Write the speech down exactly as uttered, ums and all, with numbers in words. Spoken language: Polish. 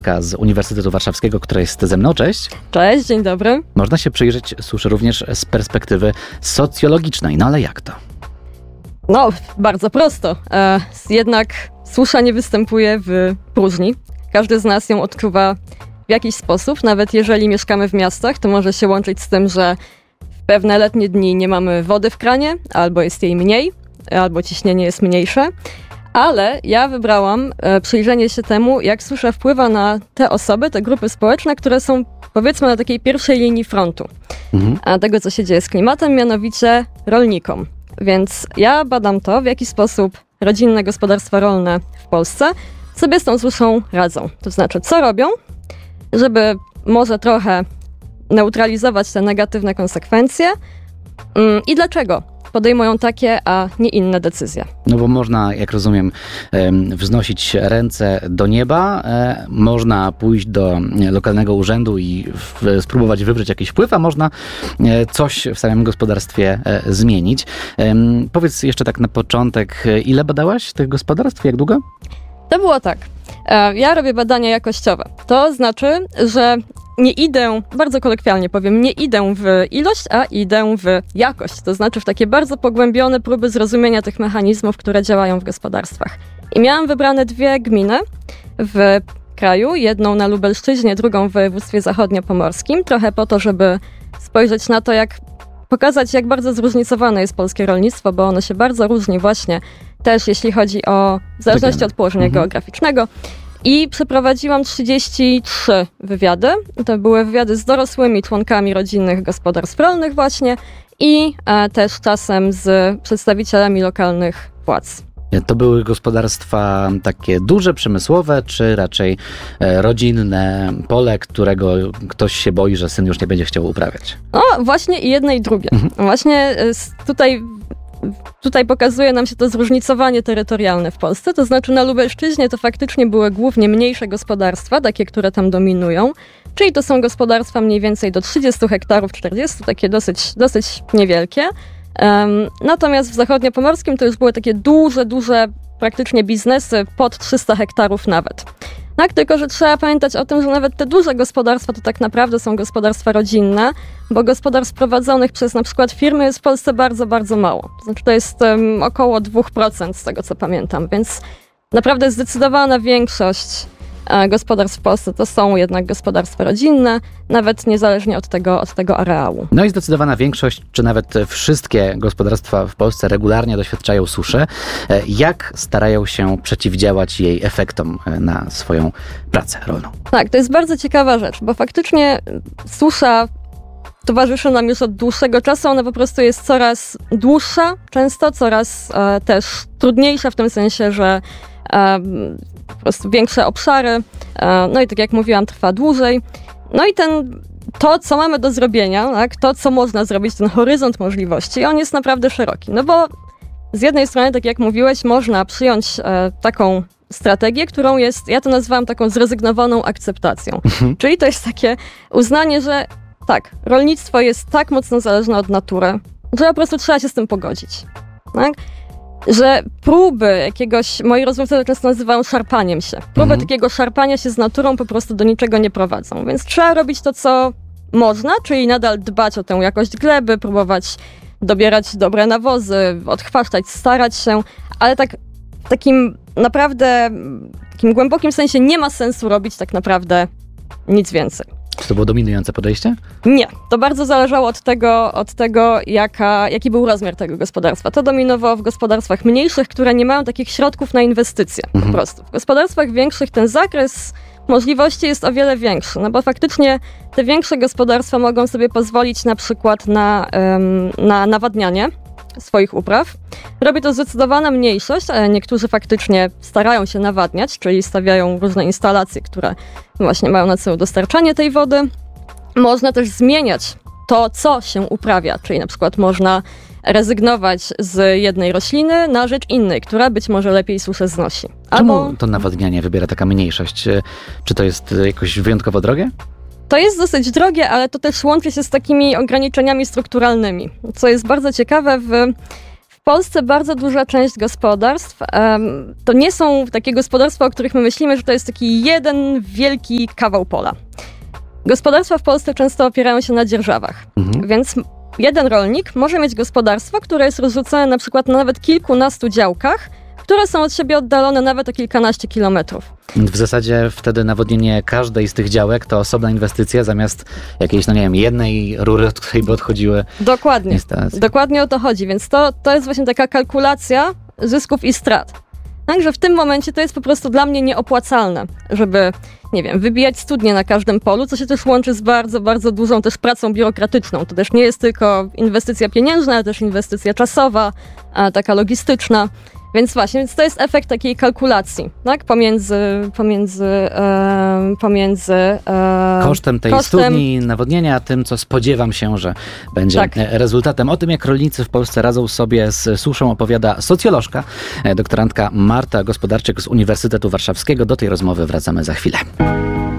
z Uniwersytetu Warszawskiego, która jest ze mną. Cześć. Cześć, dzień dobry. Można się przyjrzeć suszy również z perspektywy socjologicznej. No ale jak to? No, bardzo prosto. E, jednak susza nie występuje w próżni. Każdy z nas ją odczuwa w jakiś sposób. Nawet jeżeli mieszkamy w miastach, to może się łączyć z tym, że w pewne letnie dni nie mamy wody w kranie, albo jest jej mniej, albo ciśnienie jest mniejsze. Ale ja wybrałam e, przyjrzenie się temu, jak susza wpływa na te osoby, te grupy społeczne, które są, powiedzmy, na takiej pierwszej linii frontu mhm. a tego, co się dzieje z klimatem, mianowicie rolnikom. Więc ja badam to, w jaki sposób rodzinne gospodarstwa rolne w Polsce sobie z tą suszą radzą. To znaczy, co robią, żeby może trochę neutralizować te negatywne konsekwencje mm, i dlaczego podejmują takie, a nie inne decyzje. No bo można, jak rozumiem, wznosić ręce do nieba, można pójść do lokalnego urzędu i spróbować wywrzeć jakiś wpływ, a można coś w samym gospodarstwie zmienić. Powiedz jeszcze tak na początek, ile badałaś tych gospodarstw, jak długo? To było tak. Ja robię badania jakościowe. To znaczy, że nie idę, bardzo kolokwialnie powiem, nie idę w ilość, a idę w jakość. To znaczy w takie bardzo pogłębione próby zrozumienia tych mechanizmów, które działają w gospodarstwach. I miałam wybrane dwie gminy w kraju, jedną na Lubelszczyźnie, drugą w województwie zachodniopomorskim, trochę po to, żeby spojrzeć na to, jak pokazać, jak bardzo zróżnicowane jest polskie rolnictwo, bo ono się bardzo różni właśnie też, jeśli chodzi o, w zależności od położenia mhm. geograficznego. I przeprowadziłam trzydzieści trzy wywiady. To były wywiady z dorosłymi członkami rodzinnych gospodarstw rolnych właśnie i e, też czasem z przedstawicielami lokalnych władz. To były gospodarstwa takie duże, przemysłowe, czy raczej e, rodzinne pole, którego ktoś się boi, że syn już nie będzie chciał uprawiać? No właśnie i jedne i drugie. Mhm. Właśnie tutaj... Tutaj pokazuje nam się to zróżnicowanie terytorialne w Polsce, to znaczy na Lubelszczyźnie to faktycznie były głównie mniejsze gospodarstwa, takie, które tam dominują, czyli to są gospodarstwa mniej więcej do trzydziestu hektarów, czterdziestu, takie dosyć, dosyć niewielkie. Um, natomiast w zachodniopomorskim to już były takie duże, duże praktycznie biznesy pod trzysta hektarów nawet. Tak, tylko że trzeba pamiętać o tym, że nawet te duże gospodarstwa to tak naprawdę są gospodarstwa rodzinne, bo gospodarstw prowadzonych przez na przykład firmy jest w Polsce bardzo, bardzo mało. To znaczy to jest um, około dwa procent z tego, co pamiętam, więc naprawdę zdecydowana większość e, gospodarstw w Polsce to są jednak gospodarstwa rodzinne, nawet niezależnie od tego, od tego areału. No i zdecydowana większość, czy nawet wszystkie gospodarstwa w Polsce regularnie doświadczają suszy. Jak starają się przeciwdziałać jej efektom na swoją pracę rolną? Tak, to jest bardzo ciekawa rzecz, bo faktycznie susza towarzyszy nam już od dłuższego czasu, ona po prostu jest coraz dłuższa, często coraz e, też trudniejsza w tym sensie, że e, po prostu większe obszary, e, no i tak jak mówiłam, trwa dłużej. No i ten, to, co mamy do zrobienia, tak, to, co można zrobić, ten horyzont możliwości, on jest naprawdę szeroki. No bo z jednej strony, tak jak mówiłeś, można przyjąć e, taką strategię, którą jest, ja to nazywam taką zrezygnowaną akceptacją. Mhm. Czyli to jest takie uznanie, że tak, rolnictwo jest tak mocno zależne od natury, że po prostu trzeba się z tym pogodzić. Tak? Że próby jakiegoś, moi rozmówcy to często nazywają szarpaniem się. Próby mhm. takiego szarpania się z naturą po prostu do niczego nie prowadzą. Więc trzeba robić to, co można, czyli nadal dbać o tę jakość gleby, próbować dobierać dobre nawozy, odchwaszczać, starać się, ale tak w takim naprawdę, takim głębokim sensie nie ma sensu robić tak naprawdę nic więcej. Czy to było dominujące podejście? Nie. To bardzo zależało od tego, od tego jaka, jaki był rozmiar tego gospodarstwa. To dominowało w gospodarstwach mniejszych, które nie mają takich środków na inwestycje. Mhm. Po prostu. W gospodarstwach większych ten zakres możliwości jest o wiele większy, no bo faktycznie te większe gospodarstwa mogą sobie pozwolić na przykład na, um, na nawadnianie swoich upraw. Robi to zdecydowana mniejszość, ale niektórzy faktycznie starają się nawadniać, czyli stawiają różne instalacje, które właśnie mają na celu dostarczanie tej wody. Można też zmieniać to, co się uprawia, czyli na przykład można rezygnować z jednej rośliny na rzecz innej, która być może lepiej suszę znosi. Albo... Czemu to nawadnianie wybiera taka mniejszość? Czy to jest jakoś wyjątkowo drogie? To jest dosyć drogie, ale to też łączy się z takimi ograniczeniami strukturalnymi, co jest bardzo ciekawe w, w W Polsce bardzo duża część gospodarstw um, to nie są takie gospodarstwa, o których my myślimy, że to jest taki jeden wielki kawał pola. Gospodarstwa w Polsce często opierają się na dzierżawach, mhm. więc jeden rolnik może mieć gospodarstwo, które jest rozrzucone na przykład na nawet kilkunastu działkach, które są od siebie oddalone nawet o kilkanaście kilometrów. W zasadzie wtedy nawodnienie każdej z tych działek to osobna inwestycja zamiast jakiejś, no nie wiem, jednej rury, od której by odchodziły. Dokładnie. Dokładnie o to chodzi, więc to, to jest właśnie taka kalkulacja zysków i strat. Także w tym momencie to jest po prostu dla mnie nieopłacalne, żeby, nie wiem, wybijać studnie na każdym polu, co się też łączy z bardzo, bardzo dużą też pracą biurokratyczną. To też nie jest tylko inwestycja pieniężna, ale też inwestycja czasowa, taka logistyczna. Więc właśnie, więc to jest efekt takiej kalkulacji, tak? Pomiędzy, pomiędzy, e, pomiędzy e, kosztem tej kosztem... studni, nawodnienia, a tym, co spodziewam się, że będzie tak. rezultatem. O tym, jak rolnicy w Polsce radzą sobie z suszą, opowiada socjolożka, doktorantka Marta Gospodarczyk z Uniwersytetu Warszawskiego. Do tej rozmowy wracamy za chwilę.